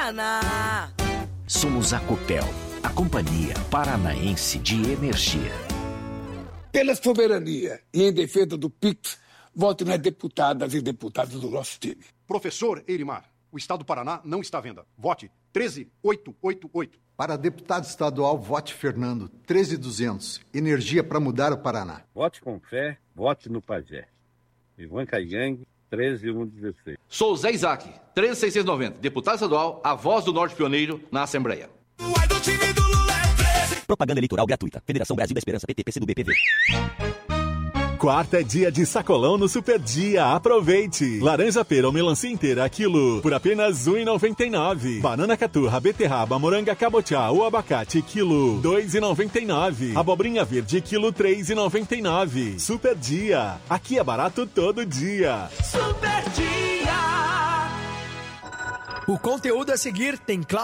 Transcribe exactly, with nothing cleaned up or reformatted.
Paraná. Somos a Copel, a Companhia Paranaense de Energia. Pela soberania e em defesa do Pix, vote nas deputadas e deputados do nosso time. Professor Eirimar, o Estado do Paraná não está à venda. Vote treze mil oitocentos e oitenta e oito. Para deputado estadual, vote Fernando, treze mil e duzentos. Energia para mudar o Paraná. Vote com fé, vote no Pajé. Ivan Caigang, treze mil cento e dezesseis. Sou Zé Isaac, treze mil seiscentos e noventa. Deputado estadual, a voz do Norte Pioneiro na Assembleia. Propaganda eleitoral gratuita. Federação Brasil da Esperança, P T, P C do B, P V. Quarta é dia de sacolão no Super Dia. Aproveite! Laranja pera ou melancia inteira, quilo, por apenas um real e noventa e nove centavos. Banana caturra, beterraba, moranga cabotiá ou abacate, quilo, dois reais e noventa e nove centavos. Abobrinha verde, quilo, três reais e noventa e nove centavos. Super Dia. Aqui é barato todo dia. Super Dia. O conteúdo a seguir tem claro